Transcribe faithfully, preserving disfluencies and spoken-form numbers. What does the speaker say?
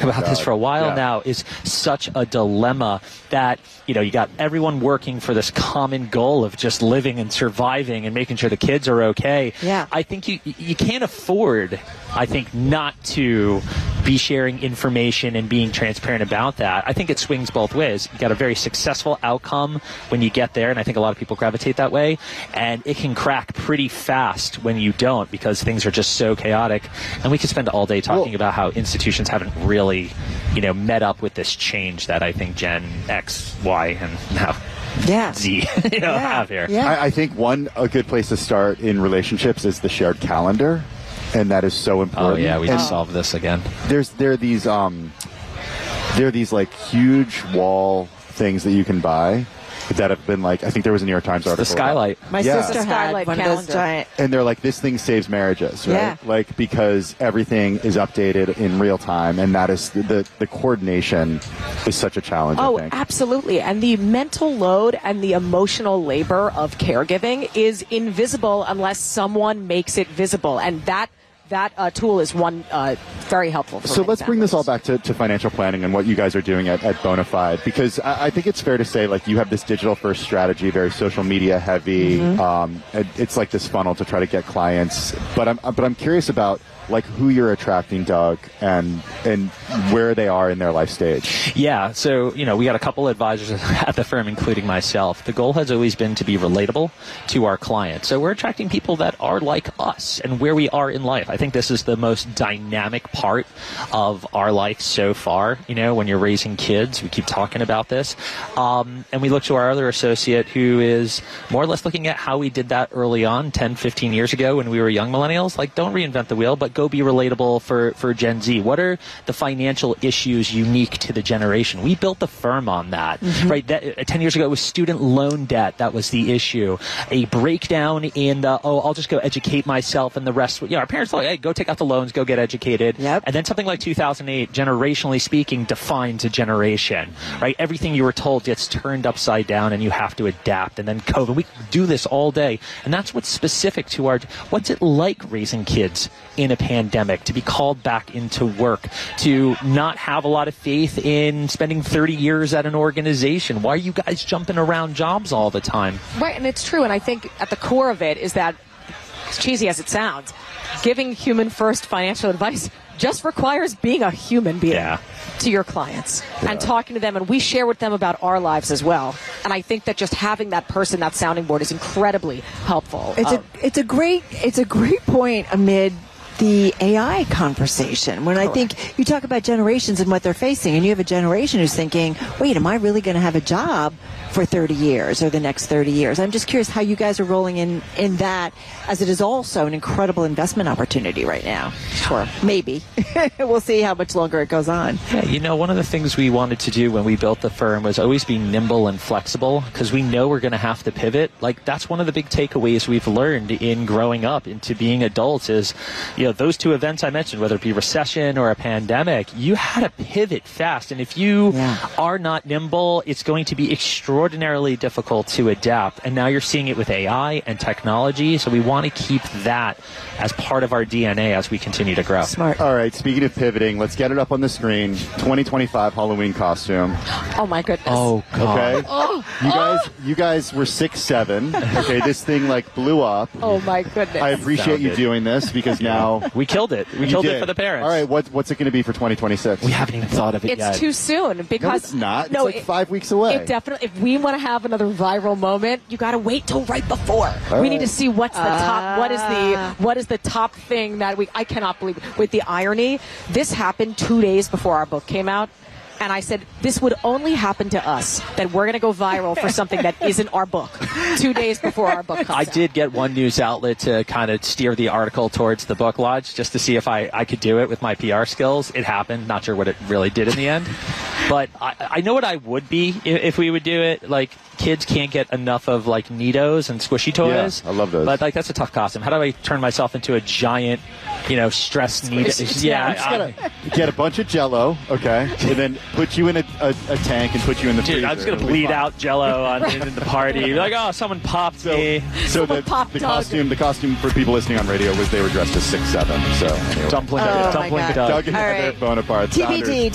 about God. this for a while yeah. now, is such a dilemma that, you know, you got everyone working for this common goal of just living and surviving and making sure the kids are okay. Yeah. I think you you can't afford, I think, not to be sharing information and being transparent about that. I think it swings both ways. You got a very successful outcome when you get there, and I think a lot of people gravitate that way, and it can crack pretty fast when you don't, because things are just so chaotic. And we could spend all day talking well, about how institutions haven't really, you know, met up with this change that I think Gen X, Y, and now yeah. Z you know, yeah. have here. Yeah. I, I think one a good place to start in relationships is the shared calendar, and that is so important. Oh yeah, we just Oh. solved this again. There's there are these um there are these like huge wall things that you can buy that have been like, I think there was a New York Times article. The skylight. My Yeah. sister The had skylight one calendar. of those giant. And they're like, this thing saves marriages, right? Yeah. Like, because everything is updated in real time, and that is the the coordination is such a challenge. Oh, I think. absolutely. And the mental load and the emotional labor of caregiving is invisible unless someone makes it visible. And that that uh, tool is one uh, very helpful for So many let's bring this all families. back to, to financial planning and what you guys are doing at, at Bonafide, because I, I think it's fair to say, like, you have this digital first strategy, very social media heavy. Mm-hmm. Um, it, it's like this funnel to try to get clients. But I'm but I'm curious about like who you're attracting, Doug, and and where they are in their life stage. Yeah, so, you know, we got a couple advisors at the firm, including myself. The goal has always been to be relatable to our clients. So we're attracting people that are like us and where we are in life. I think this is the most dynamic part of our life so far. You know, when you're raising kids, we keep talking about this. Um, and we look to our other associate who is more or less looking at how we did that early on, ten, fifteen years ago when we were young millennials. Like, don't reinvent the wheel, but go be relatable for, for Gen Z. What are the financial issues unique to the generation? We built the firm on that, mm-hmm. right? That, uh, ten years ago, it was student loan debt. That was the issue. A breakdown in the, oh, I'll just go educate myself and the rest. You know, our parents thought, hey, go take out the loans, go get educated. Yep. And then something like two thousand eight, generationally speaking, defines a generation, right? Everything you were told gets turned upside down and you have to adapt. And then COVID, we do this all day. And that's what's specific to our, what's it like raising kids in a pandemic, to be called back into work, to not have a lot of faith in spending thirty years at an organization. Why are you guys jumping around jobs all the time? Right, and it's true. And I think at the core of it is that, as cheesy as it sounds, giving human first financial advice just requires being a human being Yeah. to your clients Yeah. and talking to them. And we share with them about our lives as well. And I think that just having that person, that sounding board, is incredibly helpful. It's Um, a it's a great it's a great point amid the A I conversation. When I think you talk about generations and what they're facing, and you have a generation who's thinking, wait, am I really going to have a job for thirty years or the next thirty years? I'm just curious how you guys are rolling in, in that, as it is also an incredible investment opportunity right now. Sure. Maybe. We'll see how much longer it goes on. Yeah, you know, one of the things we wanted to do when we built the firm was always be nimble and flexible, because we know we're going to have to pivot. Like, that's one of the big takeaways we've learned in growing up into being adults is, you know, those two events I mentioned, whether it be recession or a pandemic, you had to pivot fast. And if you Yeah. are not nimble, it's going to be extraordinarily difficult to adapt. And now you're seeing it with A I and technology. So we want to keep that as part of our D N A as we continue to grow. Smart. All right, speaking of pivoting, let's get it up on the screen. twenty twenty-five Halloween costume. oh, my goodness. Oh, God. Okay, you guys, you guys were six seven. Okay, this thing like blew up. Oh, my goodness. I appreciate you Sounded. doing this because now We killed it. We you killed did. it for the parents. All right, what, what's it going to be for twenty twenty-six? We haven't even thought of it It's yet. too soon because No, it's not. It's No, like it- five weeks away. It definitely. If we want to have another viral moment, you got to wait till right before. All we need right. to see what's the top. What is the what is the top thing that we? I cannot believe it. With the irony, this happened two days before our book came out. And I said, this would only happen to us, that we're going to go viral for something that isn't our book, two days before our book comes I out. did get one news outlet to kind of steer the article towards the book launch just to see if I, I could do it with my P R skills. It happened. Not sure what it really did in the end. But I, I know what I would be if, if we would do it. Like, kids can't get enough of, like, Neatos and squishy toys. Yeah, I love those. But, like, that's a tough costume. How do I turn myself into a giant, you know, stressed Neato? Yeah, Yeah. it's I- Gotta get a bunch of Jello, okay, and then put you in a, a, a tank and put you in the Dude, freezer. I'm just going to It'll be bleed fine. out Jello on, in, in the party. Be like, oh, someone popped So, me. so the, popped the Doug. costume, the costume for people listening on radio was they were dressed as six seven. So anyway. Dumpling, Oh, my dumpling God. Doug. Doug and All Heather right. Bonaparte. T B D. founders.